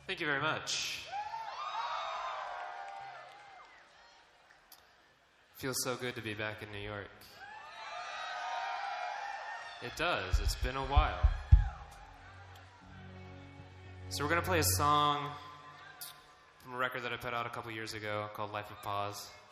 Thank you very much. Feels so good to be back in New York. It does. It's been a while. So we're going to play a song from a record that I put out a couple years ago called Life of Pause.